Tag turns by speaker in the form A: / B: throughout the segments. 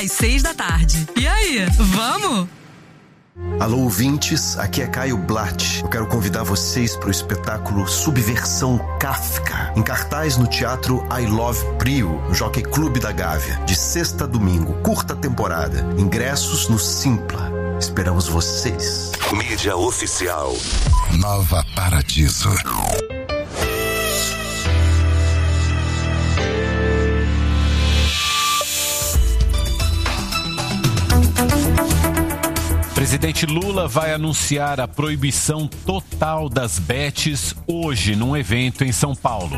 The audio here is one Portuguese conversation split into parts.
A: às 6 da tarde. E aí, vamos?
B: Alô, ouvintes, aqui é Caio Blatt. Eu quero convidar vocês para o espetáculo Subversão Kafka, em cartaz no Teatro I Love Prio, no Jockey Clube da Gávea, de sexta a domingo, curta temporada. Ingressos no Simpla. Esperamos vocês.
C: Mídia oficial.
D: Nova Paradiso.
E: Presidente Lula vai anunciar a proibição total das bets hoje num evento em São Paulo.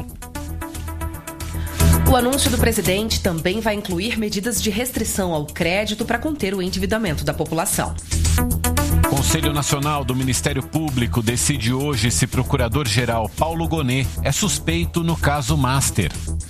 F: O anúncio do presidente também vai incluir medidas de restrição ao crédito para conter o endividamento da população.
E: O Conselho Nacional do Ministério Público decide hoje se procurador-geral Paulo Gonet é suspeito no caso Master.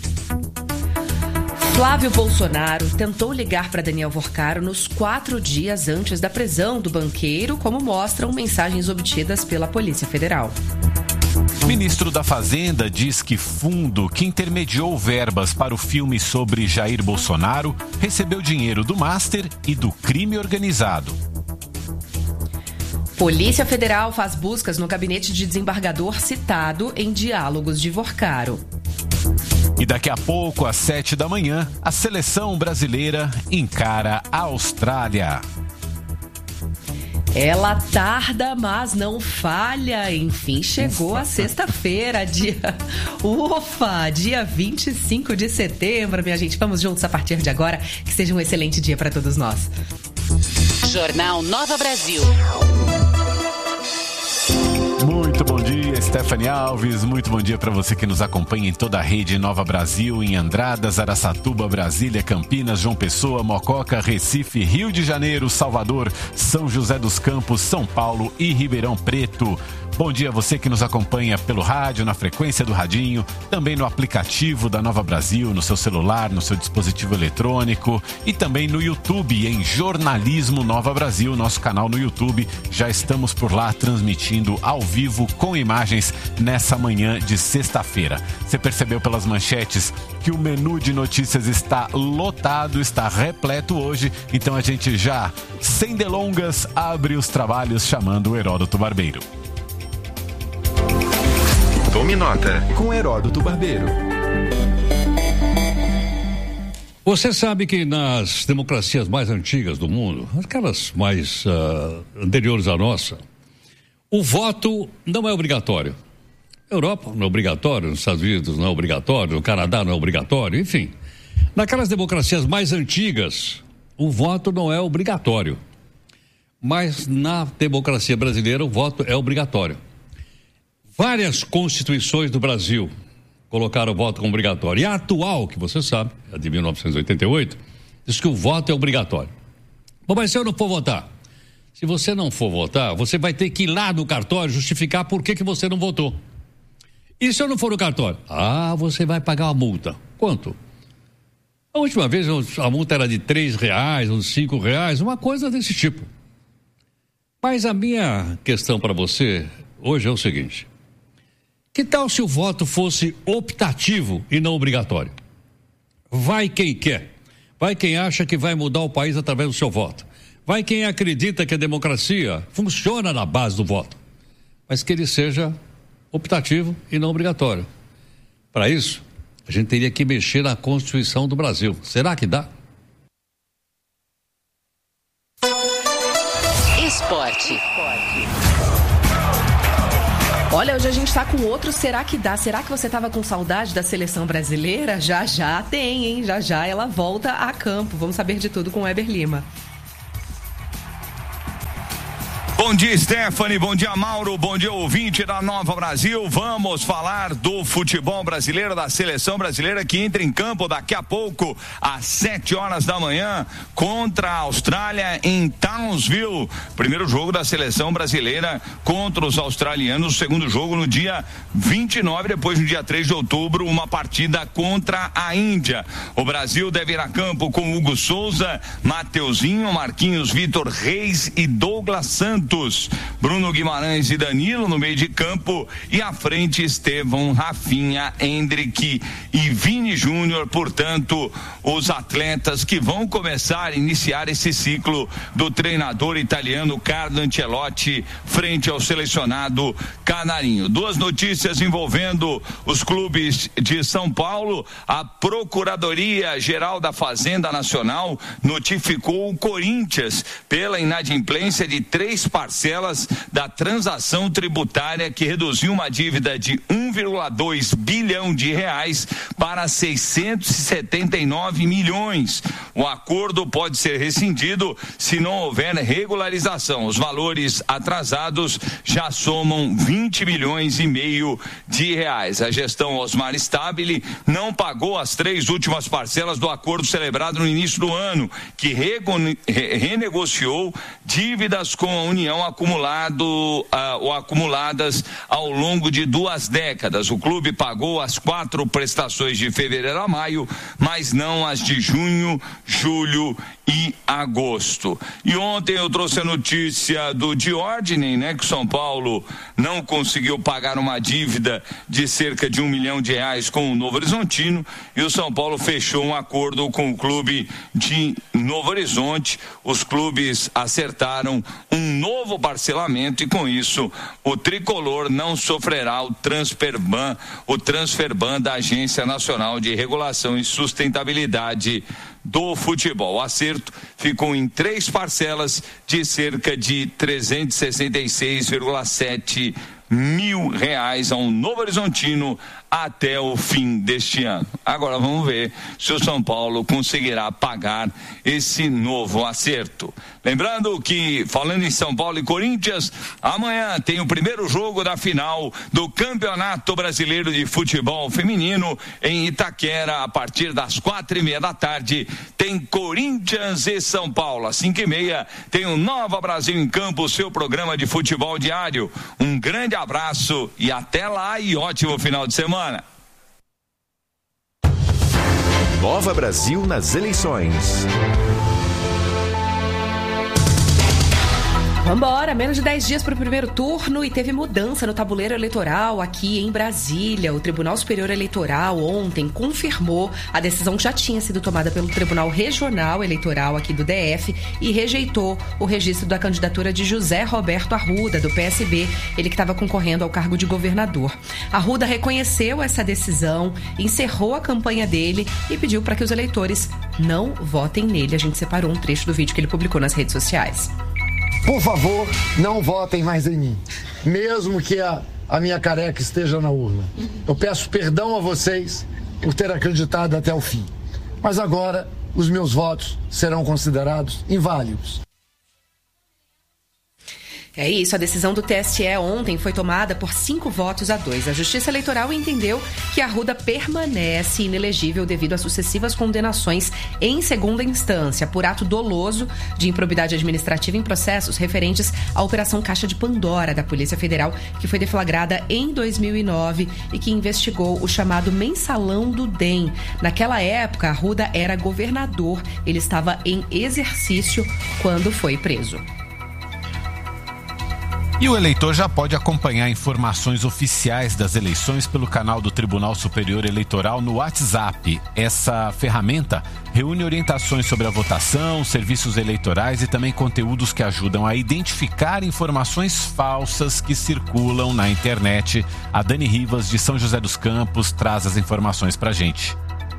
F: Flávio Bolsonaro tentou ligar para Daniel Worcaro nos 4 dias antes da prisão do banqueiro, como mostram mensagens obtidas pela Polícia Federal.
E: O ministro da Fazenda diz que fundo que intermediou verbas para o filme sobre Jair Bolsonaro recebeu dinheiro do Master e do crime organizado.
F: Polícia Federal faz buscas no gabinete de desembargador citado em diálogos de Worcaro.
E: E daqui a pouco, às 7 da manhã, a seleção brasileira encara a Austrália.
F: Ela tarda, mas não falha. Enfim, chegou a sexta-feira, dia 25 de setembro, minha gente. Vamos juntos a partir de agora. Que seja um excelente dia para todos nós.
G: Jornal Nova Brasil.
E: Muito bom dia, Stephanie Alves. Muito bom dia para você que nos acompanha em toda a rede Nova Brasil, em Andradas, Araçatuba, Brasília, Campinas, João Pessoa, Mococa, Recife, Rio de Janeiro, Salvador, São José dos Campos, São Paulo e Ribeirão Preto. Bom dia a você que nos acompanha pelo rádio, na frequência do radinho, também no aplicativo da Nova Brasil, no seu celular, no seu dispositivo eletrônico e também no YouTube, em Jornalismo Nova Brasil, nosso canal no YouTube. Já estamos por lá transmitindo ao vivo com imagens nessa manhã de sexta-feira. Você percebeu pelas manchetes que o menu de notícias está lotado, está repleto hoje, então a gente já, sem delongas, abre os trabalhos chamando o Heródoto Barbeiro.
C: Tome nota
H: com Heródoto Barbeiro.
I: Você sabe que nas democracias mais antigas do mundo, aquelas mais anteriores à nossa, o voto não é obrigatório. Na Europa não é obrigatório, nos Estados Unidos não é obrigatório, no Canadá não é obrigatório, enfim. Naquelas democracias mais antigas, o voto não é obrigatório. Mas na democracia brasileira o voto é obrigatório. Várias constituições do Brasil colocaram o voto como obrigatório. E a atual, que você sabe, a de 1988, diz que o voto é obrigatório. Bom, mas se eu não for votar? Se você não for votar, você vai ter que ir lá no cartório justificar por que você não votou. E se eu não for no cartório? Você vai pagar uma multa. Quanto? A última vez a multa era de R$3 ou R$5, uma coisa desse tipo. Mas a minha questão para você hoje é o seguinte: que tal se o voto fosse optativo e não obrigatório? Vai quem quer. Vai quem acha que vai mudar o país através do seu voto. Vai quem acredita que a democracia funciona na base do voto. Mas que ele seja optativo e não obrigatório. Para isso, a gente teria que mexer na Constituição do Brasil. Será que dá?
G: Esporte.
F: Olha, hoje a gente tá com outro Será que dá? Será que você tava com saudade da seleção brasileira? Já tem, hein? Já ela volta a campo. Vamos saber de tudo com o Weber Lima.
J: Bom dia, Stephanie, bom dia, Mauro, bom dia, ouvinte da Nova Brasil. Vamos falar do futebol brasileiro, da seleção brasileira que entra em campo daqui a pouco, às 7 horas da manhã, contra a Austrália em Townsville. Primeiro jogo da seleção brasileira contra os australianos, segundo jogo no dia 29, depois no dia 3 de outubro, uma partida contra a Índia. O Brasil deve ir a campo com Hugo Souza, Mateuzinho, Marquinhos, Vitor Reis e Douglas Santos. Santos, Bruno Guimarães e Danilo no meio de campo, e à frente Estevão, Rafinha, Hendrick e Vini Júnior. Portanto, os atletas que vão começar a iniciar esse ciclo do treinador italiano Carlo Ancelotti frente ao selecionado canarinho. Duas notícias envolvendo os clubes de São Paulo. A Procuradoria-Geral da Fazenda Nacional notificou o Corinthians pela inadimplência de 3 parcelas da transação tributária que reduziu uma dívida de 1,2 bilhão de reais para 679 milhões. O acordo pode ser rescindido se não houver regularização. Os valores atrasados já somam 20 milhões e meio de reais. A gestão Osmar Stabile não pagou as 3 últimas parcelas do acordo celebrado no início do ano, que renegociou dívidas com a União acumuladas ao longo de 2 décadas. O clube pagou as 4 prestações de fevereiro a maio, mas não as de junho, julho e agosto. E ontem eu trouxe a notícia do Diordinen, que o São Paulo não conseguiu pagar uma dívida de cerca de 1 milhão de reais com o Novo Horizontino, e o São Paulo fechou um acordo com o clube de Novo Horizonte. Os clubes acertaram um novo parcelamento e com isso o tricolor não sofrerá o transfer ban da Agência Nacional de Regulação e Sustentabilidade do Futebol. O acerto ficou em 3 parcelas de cerca de 366,7 mil reais ao Novo Horizontino até o fim deste ano. Agora vamos ver se o São Paulo conseguirá pagar esse novo acerto. Lembrando que, falando em São Paulo e Corinthians, amanhã tem o primeiro jogo da final do Campeonato Brasileiro de Futebol Feminino em Itaquera. A partir das 4:30 da tarde tem Corinthians e São Paulo. Às 5:30 tem o Nova Brasil em Campo, seu programa de futebol diário. Um grande abraço e até lá, e ótimo final de semana.
C: Nova Brasil nas eleições.
F: Vambora, menos de 10 dias para o primeiro turno e teve mudança no tabuleiro eleitoral aqui em Brasília. O Tribunal Superior Eleitoral ontem confirmou a decisão que já tinha sido tomada pelo Tribunal Regional Eleitoral aqui do DF e rejeitou o registro da candidatura de José Roberto Arruda, do PSB, ele que estava concorrendo ao cargo de governador. Arruda reconheceu essa decisão, encerrou a campanha dele e pediu para que os eleitores não votem nele. A gente separou um trecho do vídeo que ele publicou nas redes sociais.
H: Por favor, não votem mais em mim, mesmo que a minha careca esteja na urna. Eu peço perdão a vocês por ter acreditado até o fim. Mas agora, os meus votos serão considerados inválidos.
F: É isso, a decisão do TSE ontem foi tomada por 5-2. A Justiça Eleitoral entendeu que Arruda permanece inelegível devido a sucessivas condenações em segunda instância por ato doloso de improbidade administrativa em processos referentes à Operação Caixa de Pandora da Polícia Federal, que foi deflagrada em 2009 e que investigou o chamado mensalão do DEM. Naquela época, Arruda era governador, ele estava em exercício quando foi preso.
E: E o eleitor já pode acompanhar informações oficiais das eleições pelo canal do Tribunal Superior Eleitoral no WhatsApp. Essa ferramenta reúne orientações sobre a votação, serviços eleitorais e também conteúdos que ajudam a identificar informações falsas que circulam na internet. A Dani Rivas, de São José dos Campos, traz as informações pra gente.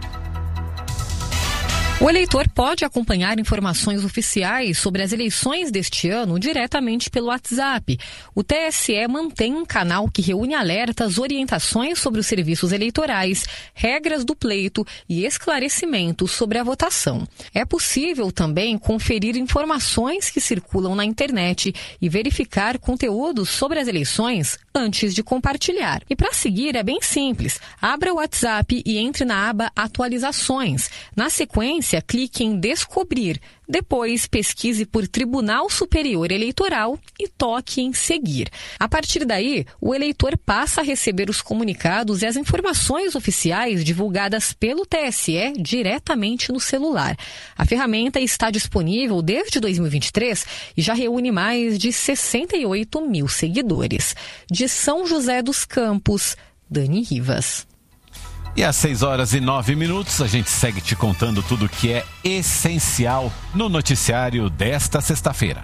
K: O eleitor pode acompanhar informações oficiais sobre as eleições deste ano diretamente pelo WhatsApp. O TSE mantém um canal que reúne alertas, orientações sobre os serviços eleitorais, regras do pleito e esclarecimentos sobre a votação. É possível também conferir informações que circulam na internet e verificar conteúdos sobre as eleições antes de compartilhar. E para seguir é bem simples. Abra o WhatsApp e entre na aba Atualizações. Na sequência, preferência, clique em Descobrir. Depois, pesquise por Tribunal Superior Eleitoral e toque em Seguir. A partir daí, o eleitor passa a receber os comunicados e as informações oficiais divulgadas pelo TSE diretamente no celular. A ferramenta está disponível desde 2023 e já reúne mais de 68 mil seguidores. De São José dos Campos, Dani Rivas.
E: E às 6h09, a gente segue te contando tudo que é essencial no noticiário desta sexta-feira.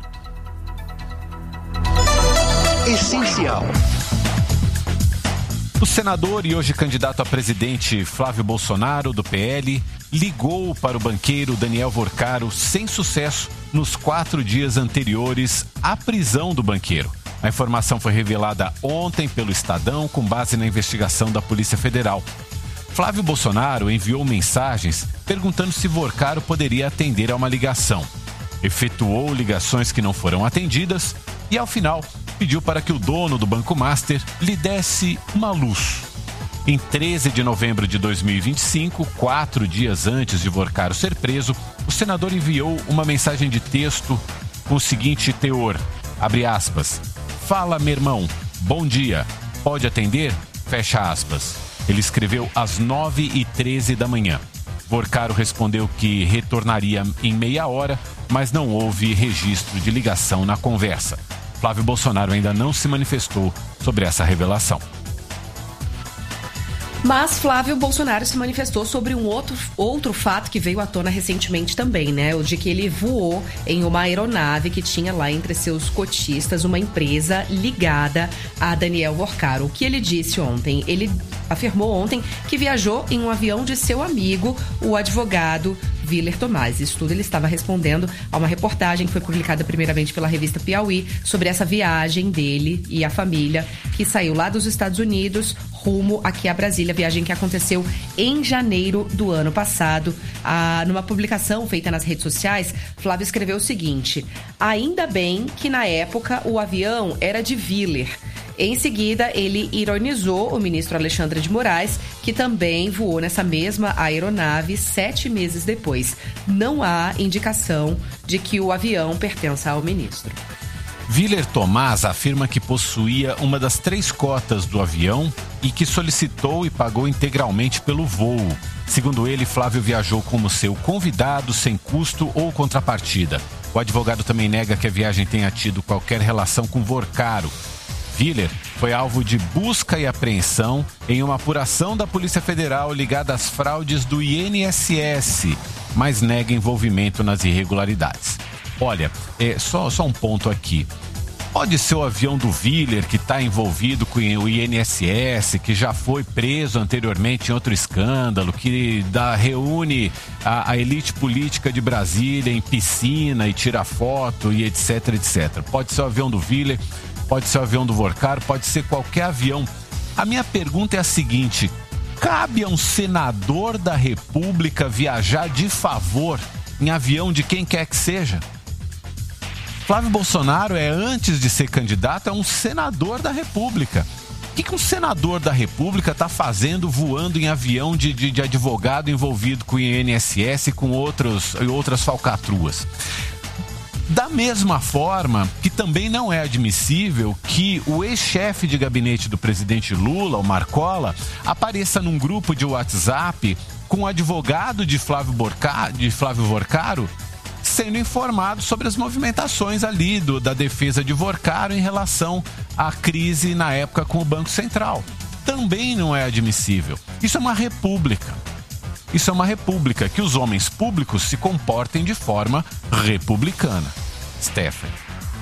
B: Essencial.
E: O senador e hoje candidato a presidente Flávio Bolsonaro, do PL, ligou para o banqueiro Daniel Vorcaro sem sucesso nos 4 dias anteriores à prisão do banqueiro. A informação foi revelada ontem pelo Estadão com base na investigação da Polícia Federal. Flávio Bolsonaro enviou mensagens perguntando se Vorcaro poderia atender a uma ligação. Efetuou ligações que não foram atendidas e, ao final, pediu para que o dono do Banco Master lhe desse uma luz. Em 13 de novembro de 2025, 4 dias antes de Vorcaro ser preso, o senador enviou uma mensagem de texto com o seguinte teor, abre aspas, fala, meu irmão, bom dia, pode atender? Fecha aspas. Ele escreveu às 9h13 da manhã. Vorcaro respondeu que retornaria em meia hora, mas não houve registro de ligação na conversa. Flávio Bolsonaro ainda não se manifestou sobre essa revelação.
F: Mas Flávio Bolsonaro se manifestou sobre um outro fato que veio à tona recentemente também, né? O de que ele voou em uma aeronave que tinha lá entre seus cotistas uma empresa ligada a Daniel Vorcaro. O que ele disse ontem? Ele afirmou ontem que viajou em um avião de seu amigo, o advogado Willer Tomás. Isso tudo ele estava respondendo a uma reportagem que foi publicada primeiramente pela revista Piauí sobre essa viagem dele e a família que saiu lá dos Estados Unidos rumo aqui a Brasília, viagem que aconteceu em janeiro do ano passado. Numa publicação feita nas redes sociais, Flávio escreveu o seguinte: ainda bem que na época o avião era de Willer. Em seguida, ele ironizou o ministro Alexandre de Moraes, que também voou nessa mesma aeronave 7 meses depois. Não há indicação de que o avião pertença ao ministro.
E: Willer Tomás afirma que possuía uma das 3 cotas do avião e que solicitou e pagou integralmente pelo voo. Segundo ele, Flávio viajou como seu convidado sem custo ou contrapartida. O advogado também nega que a viagem tenha tido qualquer relação com Vorcaro. Willer foi alvo de busca e apreensão em uma apuração da Polícia Federal ligada às fraudes do INSS, mas nega envolvimento nas irregularidades. Olha, só um ponto aqui. Pode ser o avião do Willer que está envolvido com o INSS, que já foi preso anteriormente em outro escândalo, que reúne a elite política de Brasília em piscina e tira foto e etc, etc. Pode ser o avião do Willer, pode ser o avião do Vorcaro, pode ser qualquer avião. A minha pergunta é a seguinte: cabe a um senador da República viajar de favor em avião de quem quer que seja? Flávio Bolsonaro antes de ser candidato, é um senador da República. O que um senador da República está fazendo voando em avião de advogado envolvido com o INSS e com outras falcatruas? Da mesma forma que também não é admissível que o ex-chefe de gabinete do presidente Lula, o Marcola, apareça num grupo de WhatsApp com o advogado de Flávio Vorcaro sendo informado sobre as movimentações ali da defesa de Vorcaro em relação à crise na época com o Banco Central. Também não é admissível. Isso é uma república. Isso é uma república, que os homens públicos se comportem de forma republicana. Stephanie.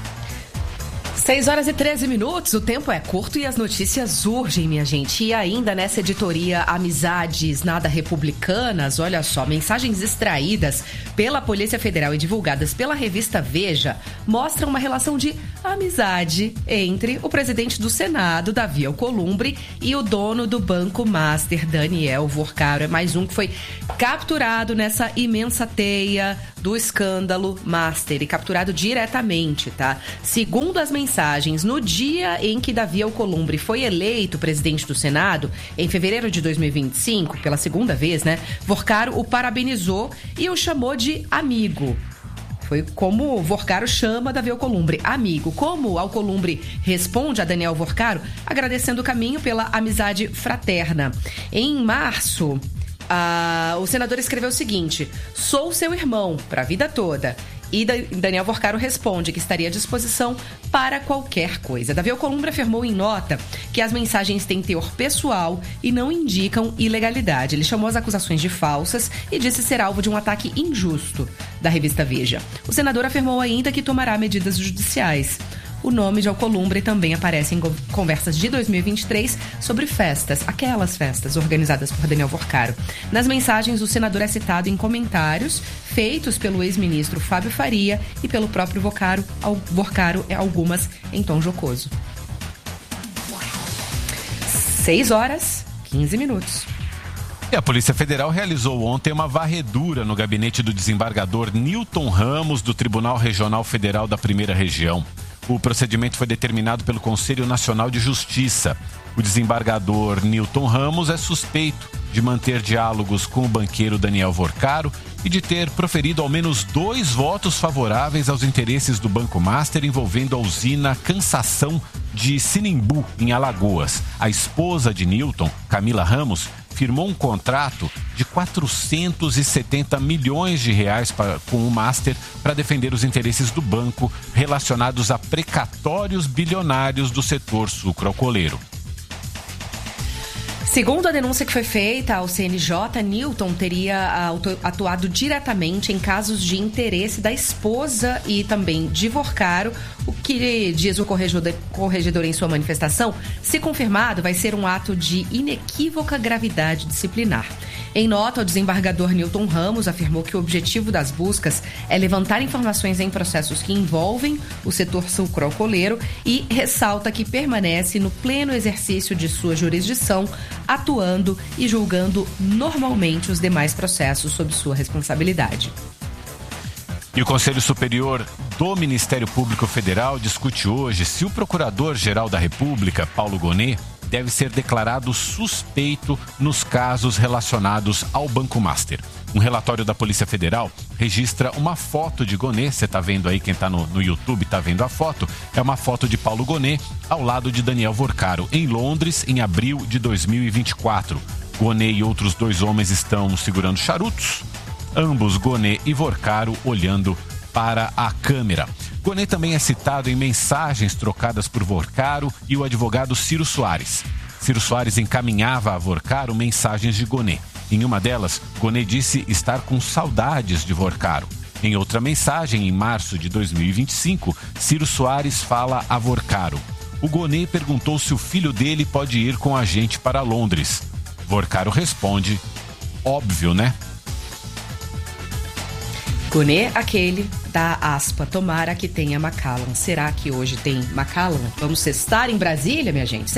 F: 6h13, o tempo é curto e as notícias urgem, minha gente. E ainda nessa editoria Amizades Nada Republicanas, olha só, mensagens extraídas pela Polícia Federal e divulgadas pela revista Veja mostram uma relação de amizade entre o presidente do Senado, Davi Alcolumbre, e o dono do Banco Master, Daniel Vorcaro. É mais um que foi capturado nessa imensa teia do escândalo Master e capturado diretamente, tá? Segundo as mensagens, no dia em que Davi Alcolumbre foi eleito presidente do Senado, em fevereiro de 2025, pela segunda vez, né? Vorcaro o parabenizou e o chamou de amigo. Foi como Vorcaro chama Davi Alcolumbre, amigo. Como Alcolumbre responde a Daniel Vorcaro, agradecendo o caminho pela amizade fraterna. Em março, o senador escreveu o seguinte: sou seu irmão para a vida toda. E Daniel Vorcaro responde que estaria à disposição para qualquer coisa. Davi Alcolumbre afirmou em nota que as mensagens têm teor pessoal e não indicam ilegalidade. Ele chamou as acusações de falsas e disse ser alvo de um ataque injusto da revista Veja. O senador afirmou ainda que tomará medidas judiciais. O nome de Alcolumbre também aparece em conversas de 2023 sobre festas, aquelas festas organizadas por Daniel Vorcaro. Nas mensagens, o senador é citado em comentários feitos pelo ex-ministro Fábio Faria e pelo próprio Vorcaro, algumas em tom jocoso. 6h15.
E: E a Polícia Federal realizou ontem uma varredura no gabinete do desembargador Nilton Ramos, do Tribunal Regional Federal da Primeira Região. O procedimento foi determinado pelo Conselho Nacional de Justiça. O desembargador Nilton Ramos é suspeito de manter diálogos com o banqueiro Daniel Vorcaro e de ter proferido ao menos 2 votos favoráveis aos interesses do Banco Master envolvendo a usina Cansação de Sinimbu, em Alagoas. A esposa de Nilton, Camila Ramos, firmou um contrato de 470 milhões de reais com o Master para defender os interesses do banco relacionados a precatórios bilionários do setor sucroalcooleiro.
F: Segundo a denúncia que foi feita ao CNJ, Nilton teria atuado diretamente em casos de interesse da esposa e também de Vorcaro. O que diz o corregedor em sua manifestação, se confirmado, vai ser um ato de inequívoca gravidade disciplinar. Em nota, o desembargador Nilton Ramos afirmou que o objetivo das buscas é levantar informações em processos que envolvem o setor sucroalcooleiro e ressalta que permanece no pleno exercício de sua jurisdição, atuando e julgando normalmente os demais processos sob sua responsabilidade.
E: E o Conselho Superior do Ministério Público Federal discute hoje se o Procurador-Geral da República, Paulo Gonet, deve ser declarado suspeito nos casos relacionados ao Banco Master. Um relatório da Polícia Federal registra uma foto de Gonet, você está vendo aí, quem está no YouTube está vendo a foto, é uma foto de Paulo Gonet ao lado de Daniel Vorcaro, em Londres, em abril de 2024. Gonet e outros 2 homens estão segurando charutos, ambos, Gonet e Vorcaro, olhando para a câmera. Gonet também é citado em mensagens trocadas por Vorcaro e o advogado Ciro Soares. Ciro Soares encaminhava a Vorcaro mensagens de Gonet. Em uma delas, Gonet disse estar com saudades de Vorcaro. Em outra mensagem, em março de 2025, Ciro Soares fala a Vorcaro: o Gonet perguntou se o filho dele pode ir com a gente para Londres. Vorcaro responde: óbvio, né?
F: Gonet, aquele da aspa, tomara que tenha Macallan. Será que hoje tem Macallan? Vamos sextar em Brasília, minha gente.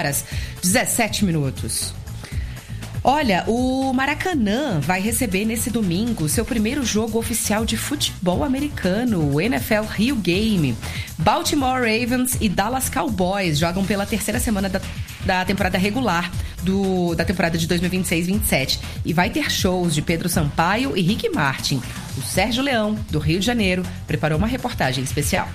F: 6h17. Olha, o Maracanã vai receber nesse domingo seu primeiro jogo oficial de futebol americano, o NFL Rio Game. Baltimore Ravens e Dallas Cowboys jogam pela 3ª semana da temporada regular da temporada de 2026-27. E vai ter shows de Pedro Sampaio e Rick Martin. O Sérgio Leão, do Rio de Janeiro, preparou uma reportagem especial.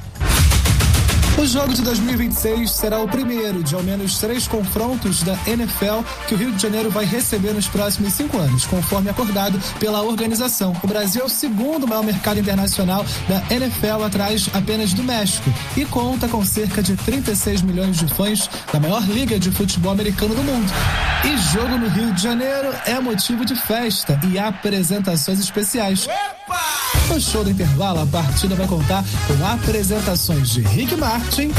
L: O jogo de 2026 será o primeiro de ao menos 3 confrontos da NFL que o Rio de Janeiro vai receber nos próximos 5 anos, conforme acordado pela organização. O Brasil é o 2º maior mercado internacional da NFL, atrás apenas do México, e conta com cerca de 36 milhões de fãs da maior liga de futebol americano do mundo. E jogo no Rio de Janeiro é motivo de festa e apresentações especiais. No show do intervalo, a partida vai contar com apresentações de Rick Martin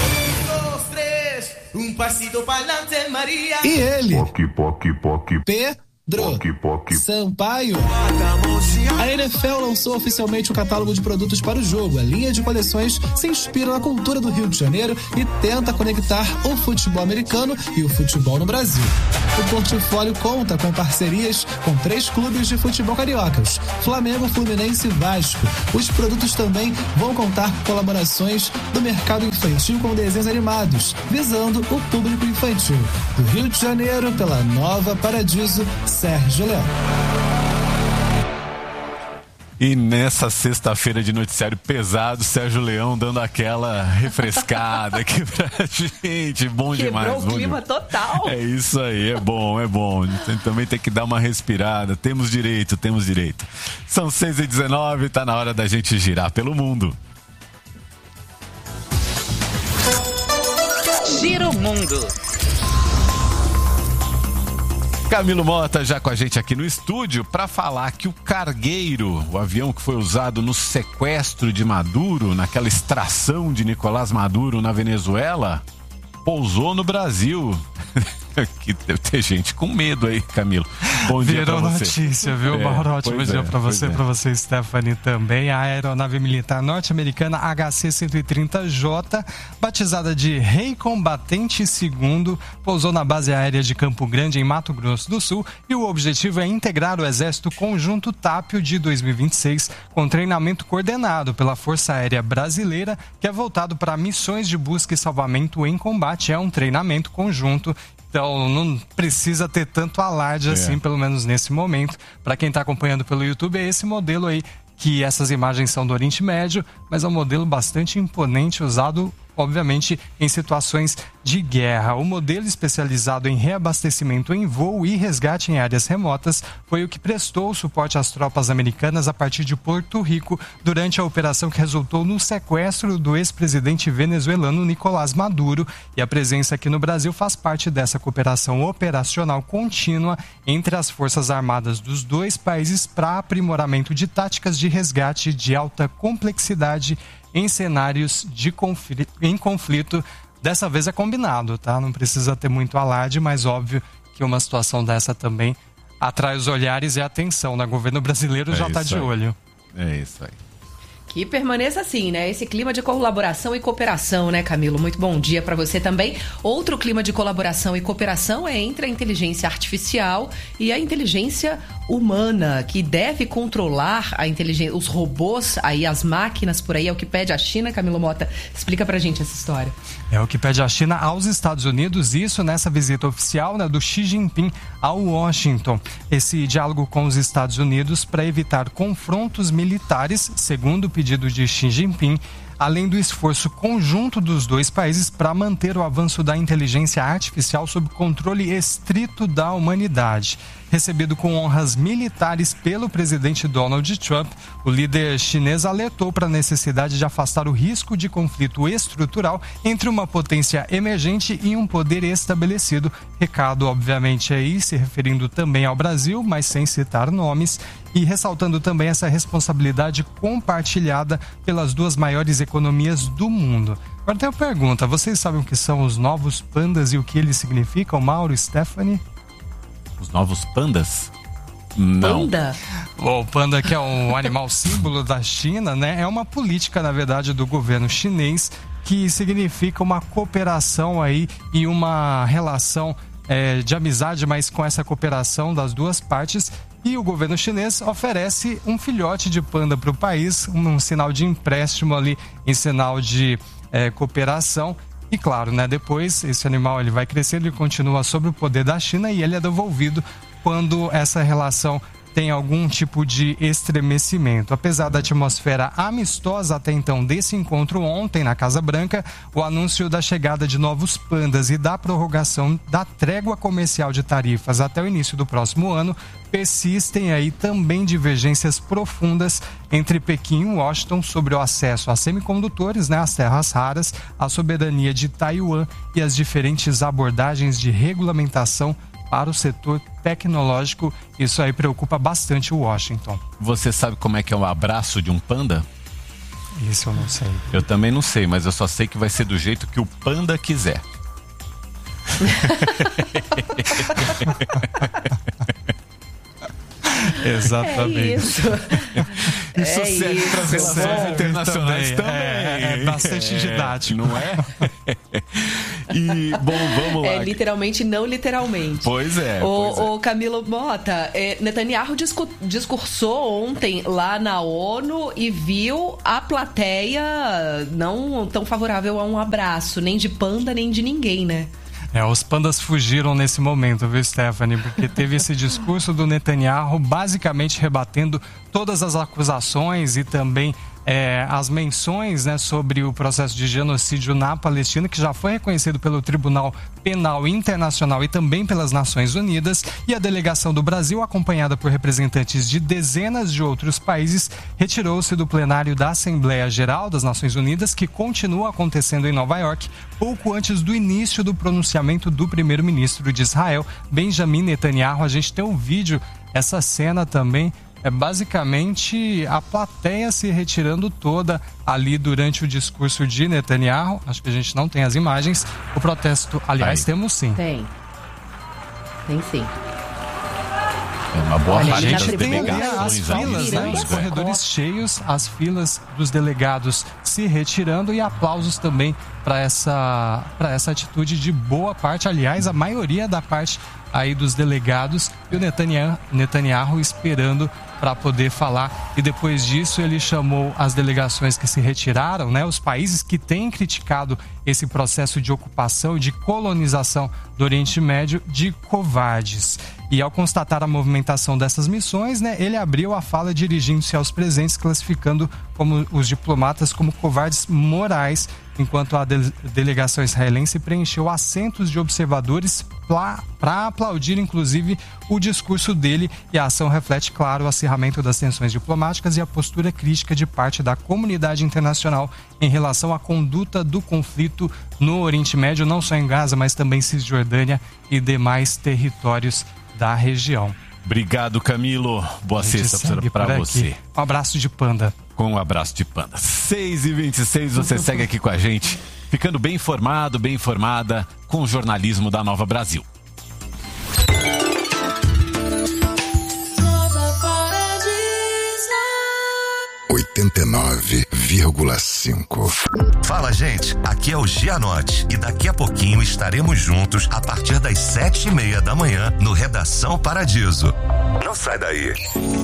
L: e ele, Pedro Sampaio. A NFL lançou oficialmente o catálogo de produtos para o jogo. A linha de coleções se inspira na cultura do Rio de Janeiro e tenta conectar o futebol americano e o futebol no Brasil. o portfólio conta com parcerias com 3 clubes de futebol cariocas: Flamengo, Fluminense e Vasco. Os produtos também vão contar com colaborações do mercado infantil com desenhos animados, visando o público infantil. Do Rio de Janeiro, pela Nova Paradiso, Sérgio Leão.
E: E nessa sexta-feira de noticiário pesado, Sérgio Leão dando aquela refrescada aqui pra gente. Bom demais.
F: Quebrou o clima total.
E: É isso aí, é bom. Também tem que dar uma respirada. Temos direito. São 6h19, tá na hora da gente girar pelo mundo.
G: Gira o mundo.
E: Camilo Mota já com a gente aqui no estúdio para falar que o cargueiro, o avião que foi usado no sequestro de Maduro, naquela extração de Nicolás Maduro na Venezuela, pousou no Brasil. Que deve ter gente com medo aí, Camilo. Bom dia pra você.
M: Virou notícia, viu, Mauro? Ótimo dia pra você, Stephanie, também. A aeronave militar norte-americana HC-130J, batizada de Rei Combatente II, pousou na base aérea de Campo Grande, em Mato Grosso do Sul, e o objetivo é integrar o Exército Conjunto Tápio de 2026, com treinamento coordenado pela Força Aérea Brasileira, que é voltado para missões de busca e salvamento em combate. É um treinamento conjunto. Então, não precisa ter tanto alarde assim, pelo menos nesse momento. Para quem está acompanhando pelo YouTube, é esse modelo aí, que essas imagens são do Oriente Médio, mas é um modelo bastante imponente, usado, obviamente, em situações de guerra. O modelo especializado em reabastecimento em voo e resgate em áreas remotas foi o que prestou suporte às tropas americanas a partir de Porto Rico durante a operação que resultou no sequestro do ex-presidente venezuelano Nicolás Maduro. E a presença aqui no Brasil faz parte dessa cooperação operacional contínua entre as Forças Armadas dos dois países para aprimoramento de táticas de resgate de alta complexidade em cenários em conflito. Dessa vez é combinado, tá? Não precisa ter muito alarde, mas óbvio que uma situação dessa também atrai os olhares e a atenção, né? O governo brasileiro já está de olho.
E: É isso aí.
F: Que permaneça assim, né? Esse clima de colaboração e cooperação, né, Camilo? Muito bom dia para você também. Outro clima de colaboração e cooperação é entre a inteligência artificial e a inteligência humana, que deve controlar a inteligência, os robôs, aí as máquinas por aí, é o que pede a China. Camilo Mota, explica pra gente essa história.
M: É o que pede a China aos Estados Unidos, isso nessa visita oficial, né, do Xi Jinping ao Washington. Esse diálogo com os Estados Unidos para evitar confrontos militares, segundo o pedido de Xi Jinping, além do esforço conjunto dos dois países para manter o avanço da inteligência artificial sob controle estrito da humanidade. Recebido com honras militares pelo presidente Donald Trump, o líder chinês alertou para a necessidade de afastar o risco de conflito estrutural entre uma potência emergente e um poder estabelecido. Recado, obviamente, aí se referindo também ao Brasil, mas sem citar nomes, e ressaltando também essa responsabilidade compartilhada pelas duas maiores economias do mundo. Agora tem uma pergunta: vocês sabem o que são os novos pandas e o que eles significam, Mauro e Stephanie?
E: Os novos pandas? Não.
F: Panda?
M: O panda, que é um animal símbolo da China, né? É uma política, na verdade, do governo chinês que significa uma cooperação aí e uma relação de amizade, mas com essa cooperação das duas partes. E o governo chinês oferece um filhote de panda para o país, um sinal de empréstimo ali, em sinal de cooperação. E claro, né, depois esse animal ele vai crescendo e continua sob o poder da China, e ele é devolvido quando essa relação tem algum tipo de estremecimento. Apesar da atmosfera amistosa até então desse encontro ontem na Casa Branca, o anúncio da chegada de novos pandas e da prorrogação da trégua comercial de tarifas até o início do próximo ano persistem aí também divergências profundas entre Pequim e Washington sobre o acesso a semicondutores, né, as terras raras, a soberania de Taiwan e as diferentes abordagens de regulamentação para o setor tecnológico. Isso aí preocupa bastante o Washington.
E: Você sabe como é que é o abraço de um panda?
M: Isso eu não sei.
E: Eu também não sei, mas eu só sei que vai ser do jeito que o panda quiser.
M: Exatamente.
F: É isso.
E: E sucesso para as relações internacionais também.
M: É bastante didático.
E: Não é? E, bom, vamos lá.
F: Literalmente, não literalmente.
E: Pois é.
F: O Camilo Mota, Netanyahu discursou ontem lá na ONU e viu a plateia não tão favorável a um abraço, nem de panda, nem de ninguém, né?
M: Os pandas fugiram nesse momento, viu, Stephanie? Porque teve esse discurso do Netanyahu basicamente rebatendo todas as acusações e também as menções, né, sobre o processo de genocídio na Palestina, que já foi reconhecido pelo Tribunal Penal Internacional e também pelas Nações Unidas. E a delegação do Brasil, acompanhada por representantes de dezenas de outros países, retirou-se do plenário da Assembleia Geral das Nações Unidas, que continua acontecendo em Nova York, pouco antes do início do pronunciamento do primeiro-ministro de Israel, Benjamin Netanyahu. A gente tem um vídeo, essa cena também. É basicamente a plateia se retirando toda ali durante o discurso de Netanyahu. Acho que a gente não tem as imagens. O protesto, aliás, temos sim.
F: Tem sim.
E: É uma boa
M: parte das
E: delegações.
M: As filas, né? Os corredores cheios, as filas dos delegados se retirando e aplausos também para essa atitude de boa parte. Aliás, a maioria da parte aí dos delegados, e o Netanyahu esperando para poder falar. E depois disso ele chamou as delegações que se retiraram, né, os países que têm criticado esse processo de ocupação e de colonização do Oriente Médio, de covardes. E ao constatar a movimentação dessas missões, né, ele abriu a fala dirigindo-se aos presentes, classificando como os diplomatas como covardes morais, enquanto a delegação israelense preencheu assentos de observadores para aplaudir, inclusive, o discurso dele. E a ação reflete, claro, o acirramento das tensões diplomáticas e a postura crítica de parte da comunidade internacional em relação à conduta do conflito no Oriente Médio, não só em Gaza, mas também Cisjordânia e demais territórios da região.
E: Obrigado, Camilo. Boa sexta para você.
M: Um abraço de panda.
E: Com um abraço de panda. 6h26, você segue aqui com a gente, ficando bem informado, bem informada com o jornalismo da Nova Brasil.
D: 89,5.
N: Fala, gente, aqui é o Gianotti e daqui a pouquinho estaremos juntos a partir das 7h30 da manhã no Redação Paradiso. Não sai daí.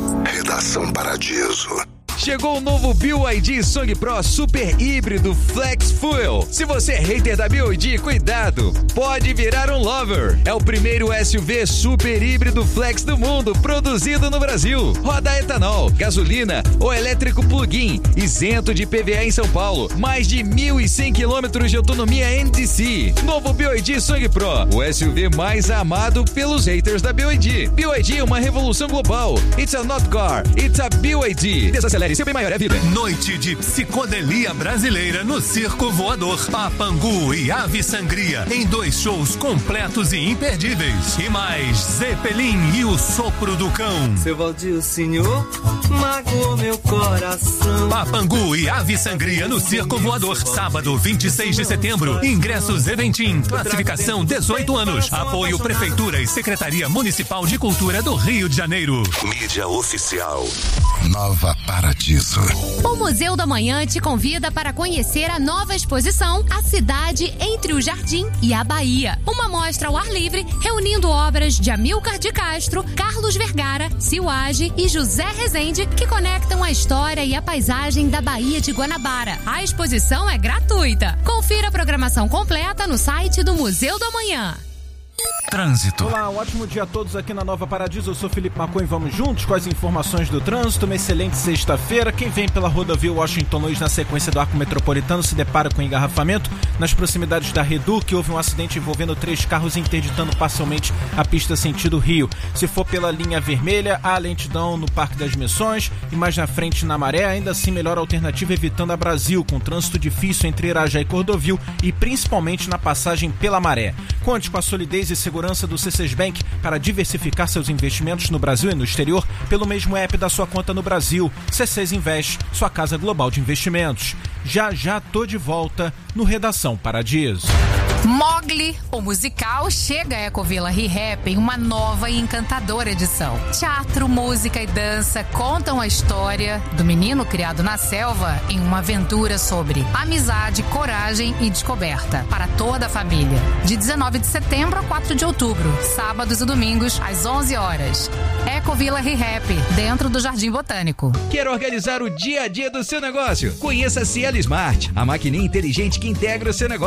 D: Redação Paradiso.
O: Chegou o novo BYD Song Pro Super Híbrido Flex Fuel. Se você é hater da BYD, cuidado, pode virar um lover. É o primeiro SUV super híbrido flex do mundo, produzido no Brasil. Roda etanol, gasolina ou elétrico plug-in, isento de PVA em São Paulo. Mais de 1.100 quilômetros de autonomia NDC. Novo BYD Song Pro, o SUV mais amado pelos haters da BYD. BYD é uma revolução global. It's a not car, it's a BYD. Desacelere, seu bem maior é vida.
P: Noite de psicodelia brasileira no Circo Voador. Papangu e Ave Sangria em 2 shows completos e imperdíveis. E mais Zeppelin e o Sopro do Cão.
Q: Seu Valdir, senhor, magoou meu coração.
P: Papangu e Ave Sangria no Circo Voador. Sábado, 26 de setembro. Ingressos Eventim. Classificação 18 anos. Apoio Prefeitura e Secretaria Municipal de Cultura do Rio de Janeiro.
N: Mídia oficial.
D: Nova Paradiso.
R: O Museu da Manhã te convida para conhecer a nova exposição A Cidade entre o Jardim e a Bahia. Uma mostra ao ar livre, reunindo obras de Amílcar de Castro, Carlos Vergara, Silage e José Rezende, que conectam a história e a paisagem da Baía de Guanabara. A exposição é gratuita. Confira a programação completa no site do Museu da Manhã.
S: Trânsito.
T: Olá, um ótimo dia a todos aqui na Nova Paradiso. Eu sou Felipe Macon e vamos juntos com as informações do trânsito. Uma excelente sexta-feira. Quem vem pela rodovia Washington Luiz na sequência do Arco Metropolitano se depara com engarrafamento nas proximidades da Reduc. Houve um acidente envolvendo 3 carros interditando parcialmente a pista sentido Rio. Se for pela linha vermelha, há lentidão no Parque das Missões e mais na frente na Maré. Ainda assim, melhor alternativa evitando a Brasil, com trânsito difícil entre Irajá e Cordovil e principalmente na passagem pela Maré. Conte com a solidez e segurança do C6 Bank para diversificar seus investimentos no Brasil e no exterior pelo mesmo app da sua conta no Brasil. C6 Invest, sua casa global de investimentos. Já tô de volta no Redação Paradiso.
U: Mogli, o musical, chega a Ecovila ReHap em uma nova e encantadora edição. Teatro, música e dança contam a história do menino criado na selva em uma aventura sobre amizade, coragem e descoberta para toda a família. De 19 de setembro a 4 de outubro, sábados e domingos, às 11 horas. Ecovila ReHap, dentro do Jardim Botânico.
O: Quer organizar o dia a dia do seu negócio? Conheça a Cielo Smart, a maquininha inteligente que integra o seu negócio